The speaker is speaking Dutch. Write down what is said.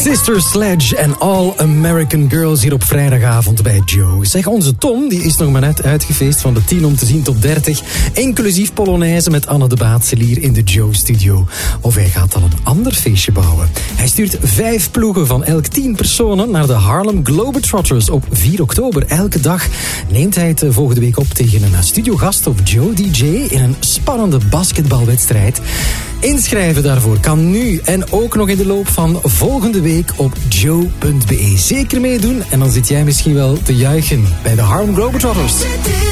Sister Sledge en All American Girls hier op vrijdagavond bij Joe. Zeg, onze Tom die is nog maar net uitgefeest van de 10 om te zien tot 30. Inclusief Polonaise met Anne de Baatselier in de Joe-studio. Of hij gaat dan een ander feestje bouwen. Hij stuurt 5 ploegen van elk 10 personen naar de Harlem Globetrotters op 4 oktober. Elke dag neemt hij het volgende week op tegen een studiogast of Joe DJ in een spannende basketbalwedstrijd. Inschrijven daarvoor kan nu en ook nog in de loop van volgende week op joe.be. Zeker meedoen en dan zit jij misschien wel te juichen bij de Harlem Globetrotters.